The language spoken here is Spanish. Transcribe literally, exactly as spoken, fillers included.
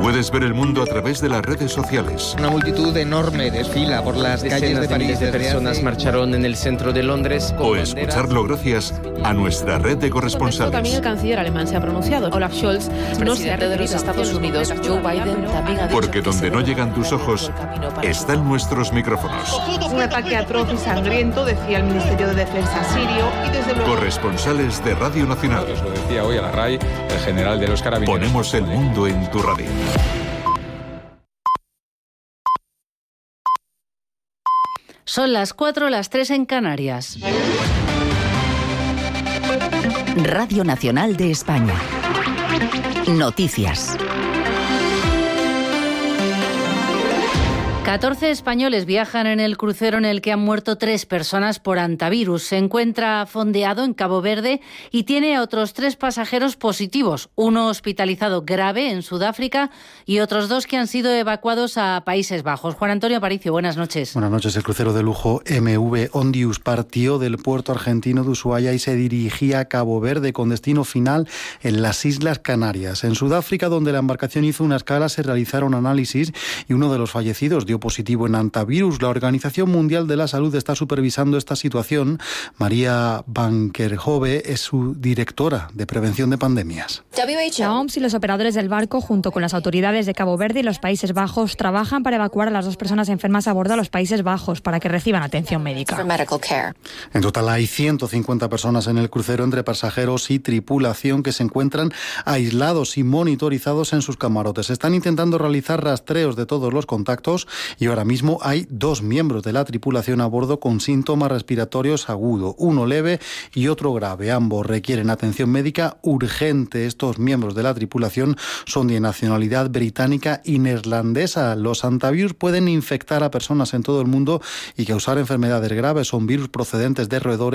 Puedes ver el mundo a través de las redes sociales. Una multitud enorme desfila por las Decenas calles de París. de personas marcharon en el centro de Londres. O escucharlo gracias a nuestra red de corresponsales. También el canciller alemán se ha pronunciado. Olaf Scholz, el no presidente de los Estados Unidos, Joe Biden, también ha dicho Porque donde no llegan tus ojos, están nuestros micrófonos. Un ataque atroz y sangriento, decía el Ministerio de Defensa sirio, y desde luego... Corresponsales de Radio Nacional. Os lo decía hoy a la RAI el general de los Carabineros. Ponemos el mundo en tu radio. Son las cuatro, las tres en Canarias. Radio Nacional de España. Noticias. catorce españoles viajan en el crucero en el que han muerto tres personas por hantavirus. Se encuentra fondeado en Cabo Verde y tiene a otros tres pasajeros positivos, uno hospitalizado grave en Sudáfrica y otros dos que han sido evacuados a Países Bajos. Juan Antonio Aparicio, buenas noches. Buenas noches. El crucero de lujo M V Ondius partió del puerto argentino de Ushuaia y se dirigía a Cabo Verde con destino final en las Islas Canarias. En Sudáfrica, donde la embarcación hizo una escala, se realizaron análisis y uno de los fallecidos dio positivo en hantavirus. La Organización Mundial de la Salud está supervisando esta situación. María Van Kerkhove es su directora de prevención de pandemias. La O M S y los operadores del barco, junto con las autoridades de Cabo Verde y los Países Bajos, trabajan para evacuar a las dos personas enfermas a bordo a los Países Bajos para que reciban atención médica. En total hay ciento cincuenta personas en el crucero, entre pasajeros y tripulación, que se encuentran aislados y monitorizados en sus camarotes. Están intentando realizar rastreos de todos los contactos y ahora mismo hay dos miembros de la tripulación a bordo con síntomas respiratorios agudos, uno leve y otro grave. Ambos requieren atención médica urgente. Estos miembros de la tripulación son de nacionalidad británica y neerlandesa. Los hantavirus pueden infectar a personas en todo el mundo y causar enfermedades graves. Son virus procedentes de roedores